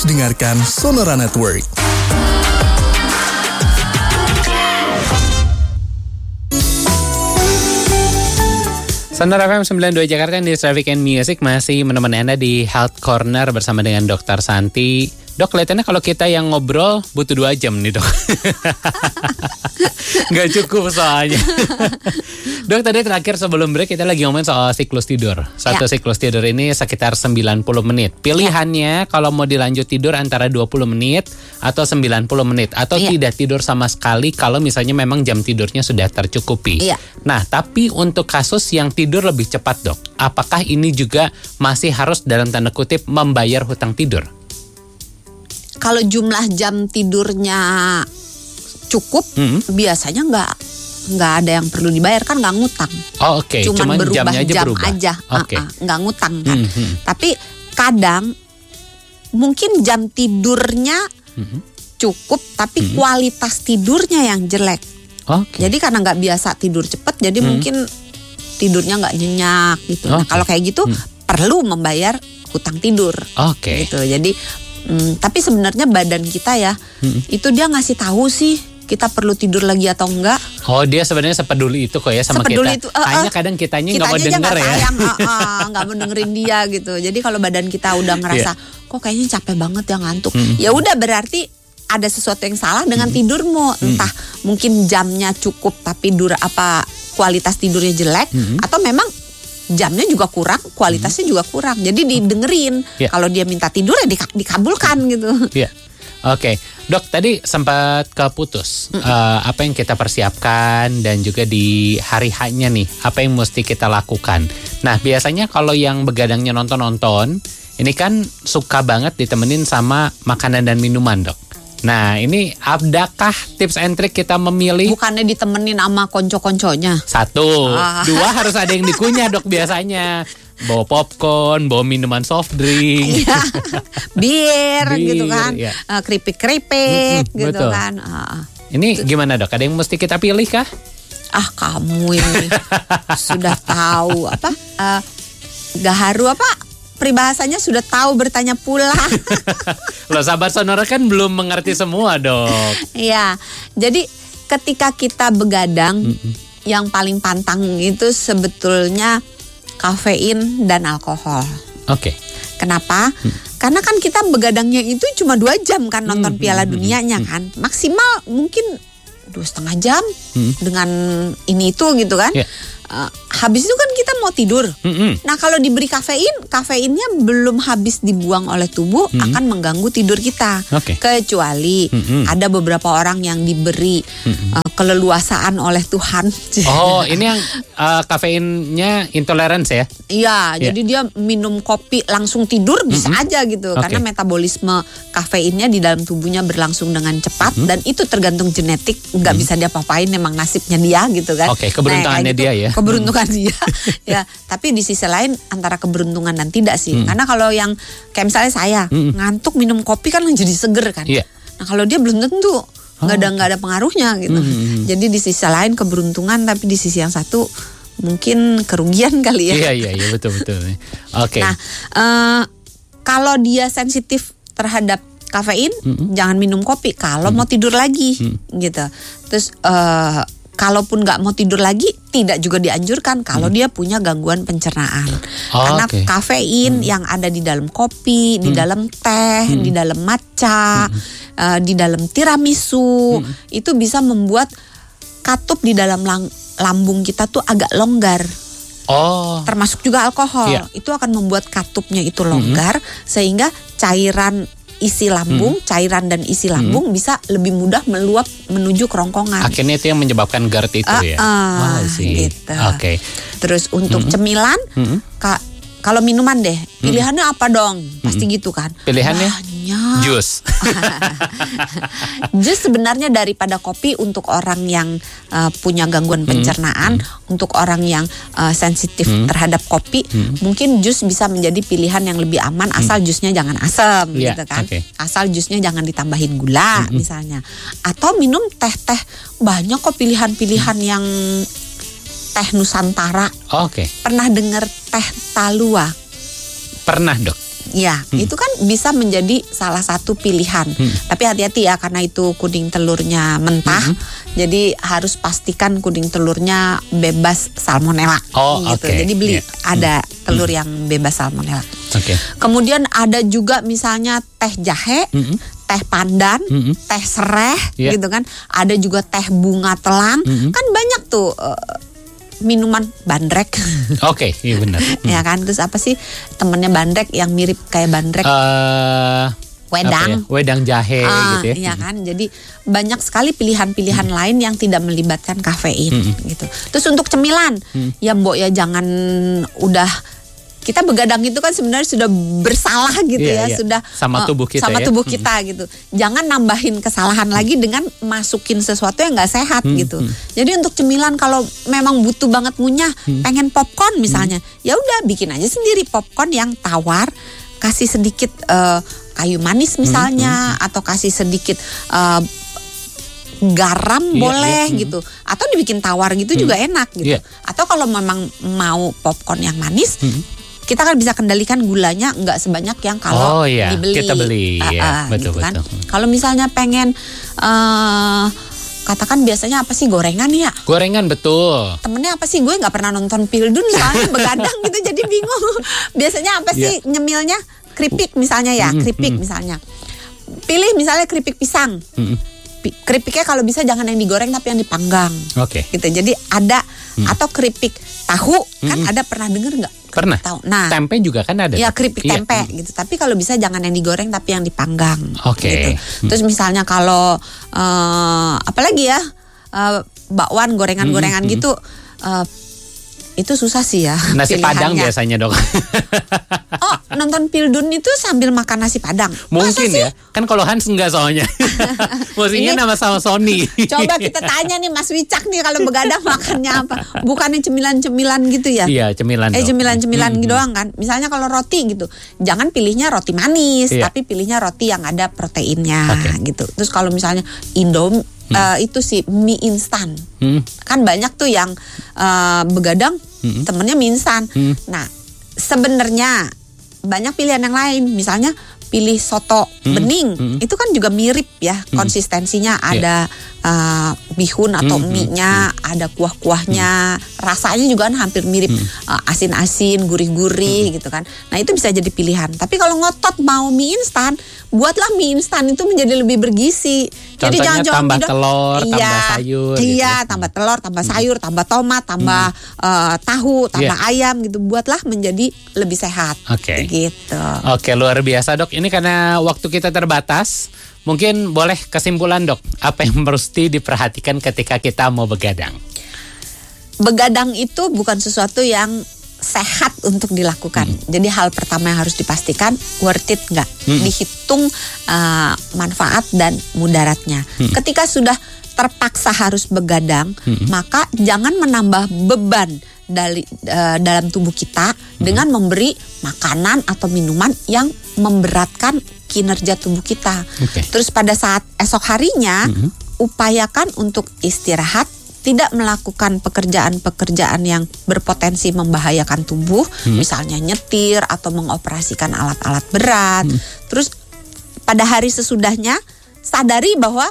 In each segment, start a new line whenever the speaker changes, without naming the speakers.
Terus dengarkan Sonora Network.
Sonora FM 92 Jakarta di Traffic and Music masih menemani Anda di Health Corner bersama dengan Dr. Santi. Dok, kelihatannya kalau kita yang ngobrol butuh 2 jam nih, Dok. Nggak cukup soalnya. Dok, tadi terakhir sebelum break kita lagi ngomongin soal siklus tidur. Satu siklus tidur ini sekitar 90 menit. Pilihannya kalau mau dilanjut tidur antara 20 menit atau 90 menit. Atau tidak tidur sama sekali kalau misalnya memang jam tidurnya sudah tercukupi. Nah, tapi untuk kasus yang tidur lebih cepat, Dok, apakah ini juga masih harus dalam tanda kutip membayar hutang tidur?
Kalau jumlah jam tidurnya cukup, biasanya nggak ada yang perlu dibayar, kan nggak ngutang.
Oh, oke.
Cuman berubah
jamnya
jam
berubah
aja,
okay.
Nggak ngutang kan. Tapi kadang mungkin jam tidurnya cukup, tapi kualitas tidurnya yang jelek. Jadi karena nggak biasa tidur cepet, jadi mungkin tidurnya nggak nyenyak gitu. Nah, kalau kayak gitu perlu membayar hutang tidur. Gitu. Jadi tapi sebenarnya badan kita ya itu dia ngasih tahu sih kita perlu tidur lagi atau enggak. Oh, dia sebenarnya sepeduli itu kok ya sama
sepeduli
kita.
Hanya kadang kitanya nggak mau denger ya.
Nggak mau dengerin dia gitu. Jadi kalau badan kita udah ngerasa kok kayaknya capek banget ya, ngantuk. Ya udah, berarti ada sesuatu yang salah dengan tidurmu. Entah mungkin jamnya cukup tapi kualitas tidurnya jelek, atau memang jamnya juga kurang, kualitasnya juga kurang. Jadi didengerin. Kalau dia minta tidur ya dikabulkan gitu.
Oke. Dok, tadi sempat keputus. Apa yang kita persiapkan dan juga di hari H-nya nih, apa yang mesti kita lakukan? Nah, biasanya kalau yang begadangnya nonton-nonton, ini kan suka banget ditemenin sama makanan dan minuman, Dok. Nah, ini adakah tips and trick kita memilih?
Bukannya ditemenin sama konco-konconya?
1, 2 harus ada yang dikunyah, Dok, biasanya. Bawa popcorn, bawa minuman soft drink.
Bir gitu kan. Keripik-keripik gitu
betul.
kan.
Ini gimana, Dok? Ada yang mesti kita pilih kah?
Kamu ini sudah tahu gaharu peribahasanya sudah tahu bertanya pula.
Loh, sahabat Sonora kan belum mengerti semua, Dok.
Iya. Jadi ketika kita begadang, yang paling pantang itu sebetulnya kafein dan alkohol. Kenapa? Karena kan kita begadangnya itu cuma 2 jam kan, nonton Piala Dunianya kan. Maksimal mungkin 2,5 jam dengan ini itu gitu kan. Habis itu kan kita mau tidur. Nah, kalau diberi kafeinnya belum habis dibuang oleh tubuh, akan mengganggu tidur kita. Kecuali ada beberapa orang yang diberi keleluasaan oleh Tuhan.
Oh, ini yang kafeinnya intolerance ya?
Iya, jadi dia minum kopi langsung tidur bisa aja gitu. Karena metabolisme kafeinnya di dalam tubuhnya berlangsung dengan cepat, dan itu tergantung genetik, nggak bisa diapa-apain, memang nasibnya dia gitu kan.
Keberuntungannya dia ya.
Keberuntungan dia. Ya, tapi di sisi lain antara keberuntungan dan tidak sih. Karena kalau yang kayak misalnya saya ngantuk minum kopi kan jadi seger kan. Nah, kalau dia belum tentu, nggak ada pengaruhnya gitu. Jadi di sisi lain keberuntungan, tapi di sisi yang satu mungkin kerugian kali ya.
Iya betul.
Nah, kalau dia sensitif terhadap kafein, jangan minum kopi kalau mau tidur lagi gitu. Terus kalaupun nggak mau tidur lagi, tidak juga dianjurkan kalau dia punya gangguan pencernaan. Karena kafein yang ada di dalam kopi, di dalam teh, di dalam matcha, di dalam tiramisu, itu bisa membuat katup di dalam lambung kita tuh agak longgar. Termasuk juga alkohol. Itu akan membuat katupnya itu longgar, sehingga cairan dan isi lambung bisa lebih mudah meluap menuju kerongkongan.
Akhirnya itu yang menyebabkan GERD itu ya.
Gitu. Terus untuk cemilan, kalau minuman deh, pilihannya apa dong? Pasti gitu kan.
Pilihannya jus.
Jus sebenarnya daripada kopi untuk orang yang punya gangguan pencernaan, untuk orang yang sensitif terhadap kopi, mungkin jus bisa menjadi pilihan yang lebih aman, asal jusnya jangan asam gitu kan. Asal jusnya jangan ditambahin gula misalnya. Atau minum teh-teh, banyak kok pilihan-pilihan yang teh Nusantara. Pernah dengar teh talua?
Pernah, Dok.
Ya, itu kan bisa menjadi salah satu pilihan. Tapi hati-hati ya, karena itu kuning telurnya mentah. Jadi harus pastikan kuning telurnya bebas salmonella. Gitu.
Oke.
Jadi beli ada telur yang bebas salmonella. Kemudian ada juga misalnya teh jahe, teh pandan, teh sereh, gitu kan. Ada juga teh bunga telang. Kan banyak tuh minuman bandrek.
Iya benar.
Ya kan, terus apa sih temennya bandrek yang mirip kayak bandrek? Wedang.
Wedang jahe gitu ya.
Iya kan, jadi banyak sekali pilihan-pilihan lain yang tidak melibatkan kafein gitu. Terus untuk cemilan, ya Mbok ya jangan udah, kita begadang itu kan sebenarnya sudah bersalah gitu sudah
sama tubuh kita
tubuh kita gitu. Jangan nambahin kesalahan lagi dengan masukin sesuatu yang nggak sehat gitu. Jadi untuk cemilan kalau memang butuh banget ngunyah, pengen popcorn misalnya, ya udah bikin aja sendiri popcorn yang tawar, kasih sedikit kayu manis misalnya, atau kasih sedikit garam boleh gitu, atau dibikin tawar gitu juga enak gitu. Atau kalau memang mau popcorn yang manis, kita kan bisa kendalikan gulanya nggak sebanyak yang kalau dibeli.
Kita beli, betul,
gitu kan.
betul.
Kalau misalnya pengen katakan biasanya apa sih, gorengan ya?
Gorengan, betul.
Temennya apa sih, gue nggak pernah nonton Pildun soalnya begadang gitu, jadi bingung. Biasanya apa sih nyemilnya? Keripik misalnya ya, keripik misalnya. Pilih misalnya keripik pisang. Keripiknya kalau bisa jangan yang digoreng tapi yang dipanggang. Gitu. Jadi ada atau keripik tahu, kan ada, pernah denger nggak?
Pernah.
Tahu. Nah,
tempe juga kan ada.
Ya, keripik tempe gitu. Tapi kalau bisa jangan yang digoreng tapi yang dipanggang. Gitu. Terus misalnya kalau apalagi ya, bakwan, gorengan-gorengan gitu. Itu susah sih ya.
Nasi Padang biasanya, Dok.
Nonton Pildun itu sambil makan nasi Padang.
Mungkin ya. Kan kalau Hans enggak soalnya. Musiknya nama sama Sony.
Coba kita tanya nih Mas Wicak nih, kalau begadang makannya apa? Bukannya cemilan-cemilan gitu ya?
Iya, cemilan.
Cemilan-cemilan gitu doang kan. Misalnya kalau roti gitu, jangan pilihnya roti manis, tapi pilihnya roti yang ada proteinnya gitu. Terus kalau misalnya Indomie, itu sih mie instan. Kan banyak tuh yang begadang temennya mie instan. Nah, sebenarnya banyak pilihan yang lain. Misalnya pilih soto bening, itu kan juga mirip ya konsistensinya. Ada bihun atau mie-nya, ada kuah-kuahnya, rasanya juga kan hampir mirip, asin-asin, gurih-gurih gitu kan. Nah, itu bisa jadi pilihan. Tapi kalau ngotot mau mie instan, buatlah mie instan itu menjadi lebih bergizi. Jadi
Contohnya
jangan
tambah telur, tambah sayur.
Iya, gitu. Tambah telur, tambah sayur, tambah tomat, tambah tahu, tambah ayam gitu. Buatlah menjadi lebih sehat. Gitu.
Luar biasa, Dok. Ini karena waktu kita terbatas, mungkin boleh kesimpulan, Dok, apa yang mesti diperhatikan ketika kita mau begadang?
Begadang itu bukan sesuatu yang sehat untuk dilakukan. Jadi hal pertama yang harus dipastikan, worth it nggak? Dihitung manfaat dan mudaratnya. Ketika sudah terpaksa harus begadang, maka jangan menambah beban dalam tubuh kita dengan memberi makanan atau minuman yang memberatkan kinerja tubuh kita. Terus pada saat esok harinya, upayakan untuk istirahat, tidak melakukan pekerjaan-pekerjaan yang berpotensi membahayakan tubuh, misalnya nyetir atau mengoperasikan alat-alat berat. Terus pada hari sesudahnya, sadari bahwa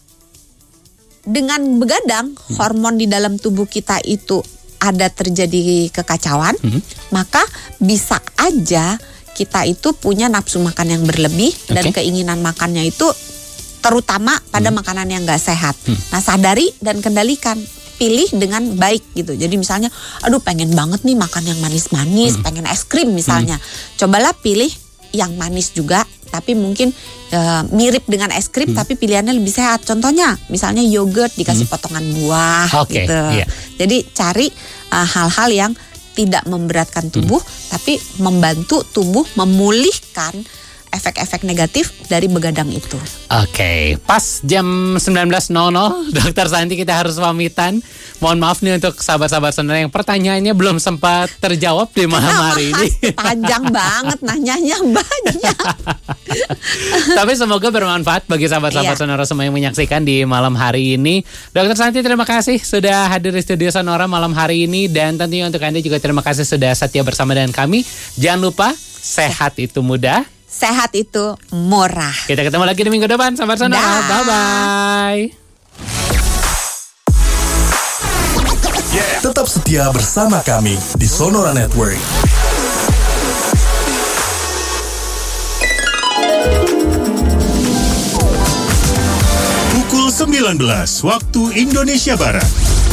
dengan begadang, hormon di dalam tubuh kita itu ada terjadi kekacauan, maka bisa aja kita itu punya nafsu makan yang berlebih dan keinginan makannya itu terutama pada makanan yang gak sehat. Nah, sadari dan kendalikan, pilih dengan baik gitu. Jadi misalnya, aduh pengen banget nih makan yang manis-manis, pengen es krim misalnya. Cobalah pilih yang manis juga, tapi mungkin mirip dengan es krim, tapi pilihannya lebih sehat. Contohnya, misalnya yogurt dikasih potongan buah gitu. Jadi cari hal-hal yang tidak memberatkan tubuh, tapi membantu tubuh memulihkan efek-efek negatif dari begadang itu.
Pas jam 19.00 Dokter Santi kita harus pamitan. Mohon maaf nih untuk sahabat-sahabat Sonora yang pertanyaannya belum sempat terjawab di malam hari ini.
Panjang banget nanyanya, banyak.
Tapi semoga bermanfaat bagi sahabat-sahabat Sonora semua yang menyaksikan di malam hari ini. Dokter Santi, terima kasih sudah hadir di studio Sonora malam hari ini. Dan tentunya untuk Anda juga terima kasih sudah setia bersama dengan kami. Jangan lupa Sehat itu mudah.
Sehat itu murah.
Kita ketemu lagi di minggu depan. Sahabat Sonora.
Dah.
Bye-bye.
Tetap setia bersama kami di Sonora Network.
Pukul 19 waktu Indonesia Barat.